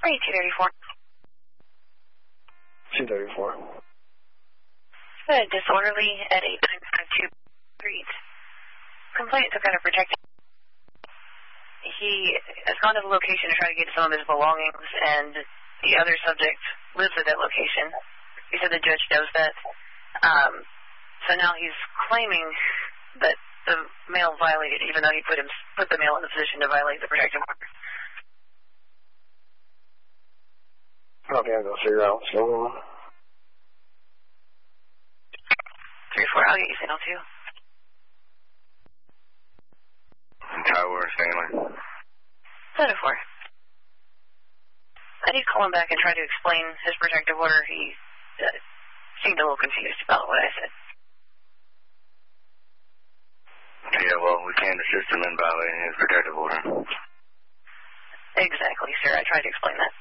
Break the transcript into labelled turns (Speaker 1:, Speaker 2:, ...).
Speaker 1: Hey, 234.
Speaker 2: 234.
Speaker 1: Disorderly at 8952 Street. Complaint to kind of protect him. He has gone to the location to try to get some of his belongings, and the other subject lives at that location. He said the judge knows that. So now he's claiming that the mail violated, even though he put the mail in the position to violate the protective order.
Speaker 2: Okay, I'll go figure out what's going on.
Speaker 1: 3-4, I'll get you signal too.
Speaker 3: Tower, Stanley.
Speaker 1: 7-4. I did call him back and try to explain his protective order. He seemed a little confused about what I said.
Speaker 3: Yeah, well, we can't assist him in violating his protective order.
Speaker 1: Exactly, sir. I tried to explain that.